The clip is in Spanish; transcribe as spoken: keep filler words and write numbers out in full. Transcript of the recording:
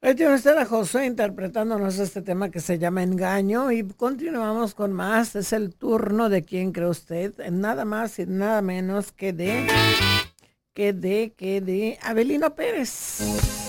Hoy tiene usted a Josué interpretándonos este tema que se llama Engaño y continuamos con más. Es el turno de quién cree usted, nada más y nada menos que de, que de, que de Abelino Pérez.